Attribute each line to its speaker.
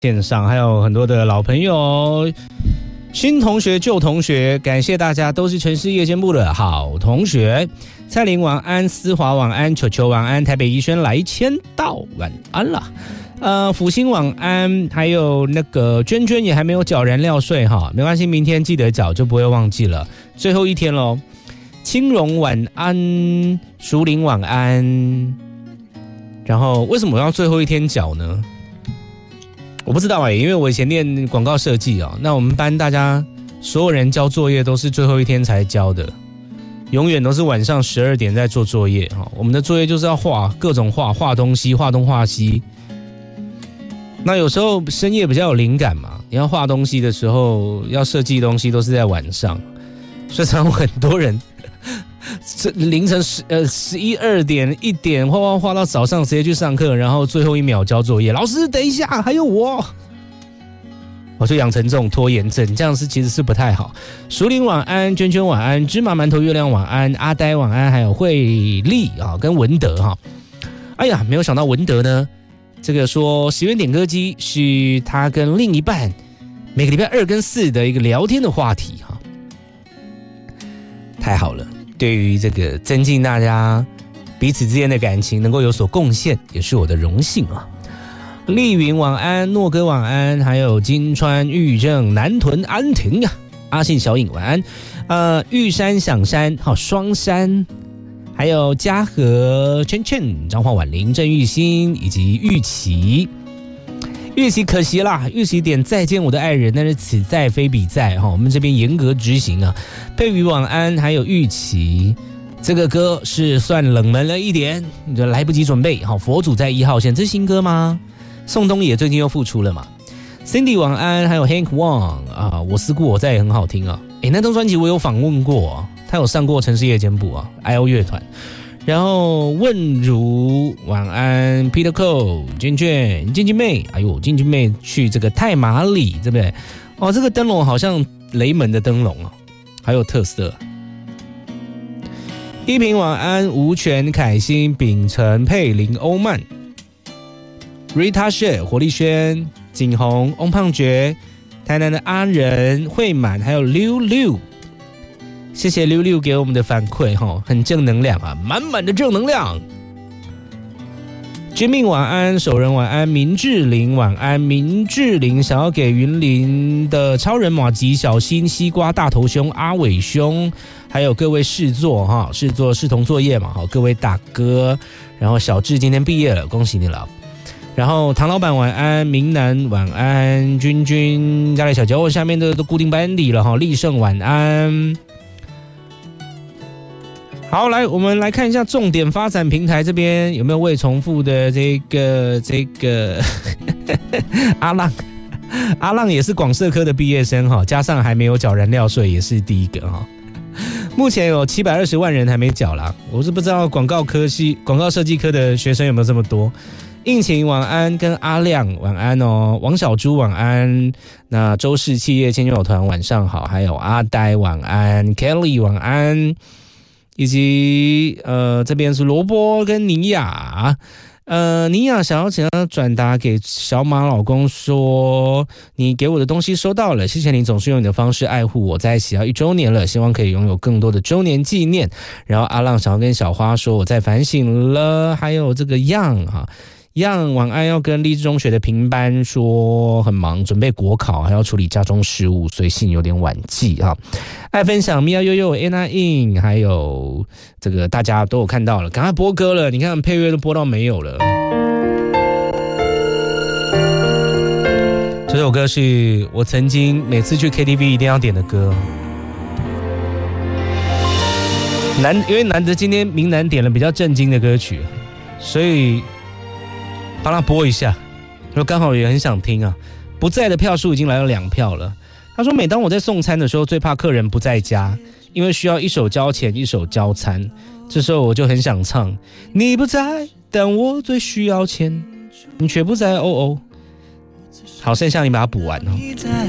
Speaker 1: 线上还有很多的老朋友、新同学、旧同学，感谢大家，都是城市夜间部的好同学。蔡琳晚安，思华晚安，球球晚安，台北医生来签到晚安啦。福星晚安，还有那个娟娟也还没有缴燃料税哈，没关系，明天记得缴就不会忘记了。最后一天咯，青荣晚安，淑玲晚安。然后为什么要最后一天缴呢？我不知道因为我以前念广告设计那我们班大家所有人交作业都是最后一天才交的，永远都是晚上12点在做作业我们的作业就是要画各种画东西，画东画西。那有时候深夜比较有灵感嘛，你要画东西的时候，要设计东西都是在晚上，所以常常很多人凌晨11、2点、1点画到早上直接去上课，然后最后一秒交作业，老师等一下还有我就养成这种拖延症，这样其实是不太好。淑玲晚安，娟娟晚安，芝麻馒头月亮晚安，阿呆晚安，还有慧丽跟文德哎呀，没有想到文德呢，这个说10元点歌机是他跟另一半每个礼拜2跟4的一个聊天的话题太好了，对于这个增进大家彼此之间的感情能够有所贡献，也是我的荣幸丽云晚安，诺哥晚安，还有金川、玉正、南屯、安婷阿信、小颖晚安，玉山、响山、双山，还有嘉禾、圈圈、彰化婉玲、郑玉欣以及玉琪。玉琪可惜啦，玉琪点再见我的爱人，但是此在非彼在我们这边严格执行佩瑜晚安，还有玉琪。这个歌是算冷门了一点，你就来不及准备佛祖在1号线，这是新歌吗？宋冬野最近又复出了嘛。Cindy 晚安，还有 Hank Wang 我思故我在也很好听那张专辑我有访问过他有上过城市夜间部IO 乐团。然后问如晚安 Peter Cole 娟娟静静妹，哎呦静静妹去这个太马里对不对这个灯笼好像雷门的灯笼还有特色。一平晚安，吴权凯欣秉承佩林欧曼 Rita She 活力轩景宏翁胖觉台南的阿仁慧满还有溜溜，谢谢溜溜给我们的反馈很正能量满满的正能量。Jimmy 晚安，守人晚安，明志玲晚安，明志玲想要给云林的超人马吉、小新、西瓜、大头兄、阿伟兄，还有各位视作视同作业嘛各位大哥，然后小智今天毕业了，恭喜你了。然后唐老板晚安，明南晚安，君君家里小家伙下面的都固定班底了立胜晚安。好，来我们来看一下重点发展平台这边有没有未重复的这个阿浪也是广社科的毕业生加上还没有缴燃料税也是第一个目前有720万人还没缴啦，我是不知道广告设计科的学生有没有这么多。应勤晚安，跟阿亮晚安王小珠晚安，那周氏企业签友团晚上好，还有阿呆晚安 ，Kelly 晚安，以及这边是萝卜跟尼亚。尼亚想要怎样转达给小马老公说，你给我的东西收到了，谢谢你总是用你的方式爱护我，在一起要1周年了，希望可以拥有更多的周年纪念。然后阿浪想要跟小花说我在反省了，还有这个样晚安，要跟励志中学的平班说很忙，准备国考，还要处理家中事务，所以信有点晚寄爱分享米娅悠悠 Anna In， 还有这个大家都有看到了，赶快播歌了，你看配乐都播到没有了。这首歌是我曾经每次去 KTV 一定要点的歌。因为难得今天明南点了比较正经的歌曲，所以帮他播一下，我刚好也很想听不在的票数已经来了2票了。他说每当我在送餐的时候最怕客人不在家，因为需要一手交钱一手交餐，这时候我就很想唱你不在但我最需要钱，你却不在好，剩下你把它补完